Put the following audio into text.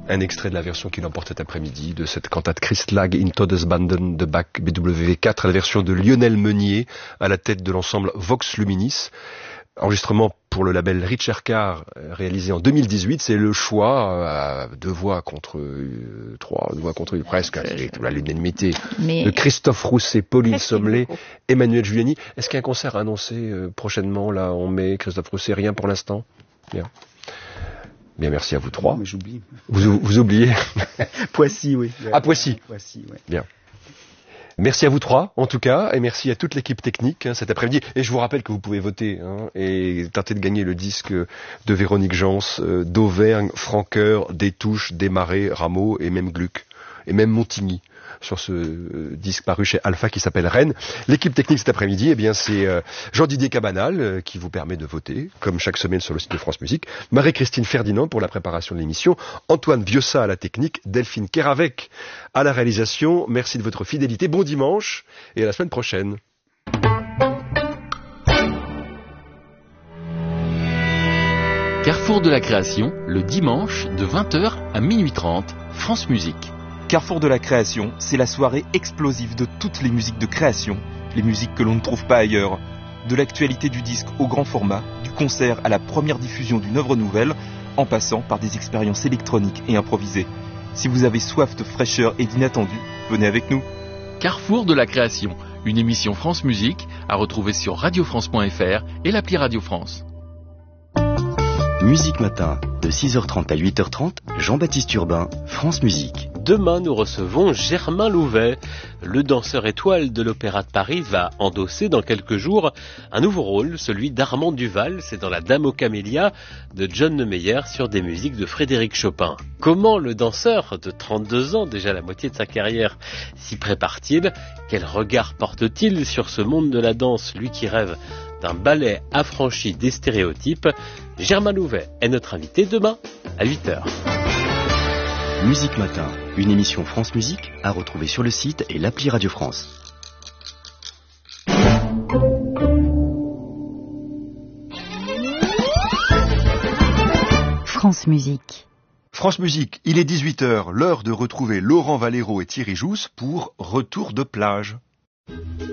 un extrait de la version qu'il emporte cet après-midi de cette cantate Christlag in Todesbanden de Bach BWV 4, la version de Lionel Meunier à la tête de l'ensemble Vox Luminis. Enregistrement pour le label Richard Carr, réalisé en 2018. C'est le choix, deux voix contre trois, deux voix contre une, presque, à l'unanimité, de Christophe Rousset, Pauline Sommelet, Emmanuel Giuliani. Est-ce qu'il y a un concert annoncé prochainement, là, en mai? Christophe Rousset, rien pour l'instant? Bien. Bien, merci à vous trois. Non, mais j'oublie. Vous oubliez? Poissy, oui. Ah, Poissy. Poissy, oui. Bien. Merci à vous trois, en tout cas, et merci à toute l'équipe technique cet après-midi. Et je vous rappelle que vous pouvez voter et tenter de gagner le disque de Véronique Jans, d'Auvergne, Francoeur, Détouche, Desmarais, Rameau et même Gluck, et même Montigny, sur ce disque paru chez Alpha qui s'appelle Rennes. L'équipe technique cet après-midi, eh bien, c'est Jean-Didier Cabanal qui vous permet de voter, comme chaque semaine sur le site de France Musique, Marie-Christine Ferdinand pour la préparation de l'émission, Antoine Viossa à la technique, Delphine Keravec à la réalisation. Merci de votre fidélité, bon dimanche et à la semaine prochaine. Carrefour de la création, le dimanche de 20h à minuit 30, France Musique. Carrefour de la création, c'est la soirée explosive de toutes les musiques de création, les musiques que l'on ne trouve pas ailleurs. De l'actualité du disque au grand format, du concert à la première diffusion d'une œuvre nouvelle, en passant par des expériences électroniques et improvisées. Si vous avez soif de fraîcheur et d'inattendu, venez avec nous. Carrefour de la création, une émission France Musique à retrouver sur radiofrance.fr et l'appli Radio France. Musique Matin, de 6h30 à 8h30, Jean-Baptiste Urbain, France Musique. Demain, nous recevons Germain Louvet. Le danseur étoile de l'Opéra de Paris va endosser dans quelques jours un nouveau rôle, celui d'Armand Duval. C'est dans La Dame aux Camélias de John Nemeyer sur des musiques de Frédéric Chopin. Comment le danseur de 32 ans, déjà la moitié de sa carrière, s'y prépare-t-il? Quel regard porte-t-il sur ce monde de la danse, lui qui rêve d'un ballet affranchi des stéréotypes? Germain Louvet est notre invité demain à 8h. Musique Matin, une émission France Musique à retrouver sur le site et l'appli Radio France. France Musique. France Musique, il est 18h, l'heure de retrouver Laurent Valero et Thierry Jousse pour Retour de plage.